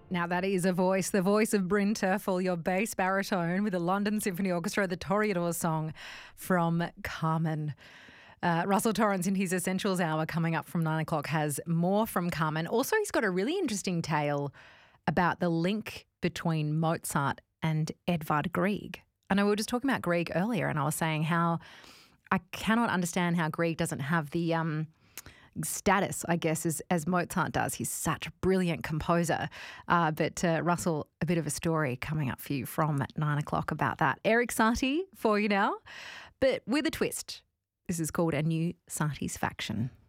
Now that is a voice, the voice of Bryn Terfel, your bass baritone with the London Symphony Orchestra, the Toreador song from Carmen. Russell Torrance in his Essentials Hour coming up from 9 o'clock has more from Carmen. Also, he's got a really interesting tale about the link between Mozart and Edvard Grieg. I know we were just talking about Grieg earlier, and I was saying how I cannot understand how Grieg doesn't have the status, I guess, as Mozart does. He's such a brilliant composer. But Russell, a bit of a story coming up for you from 9 o'clock about that. Erik Satie for you now, but with a twist. This is called A New Satie's Faction.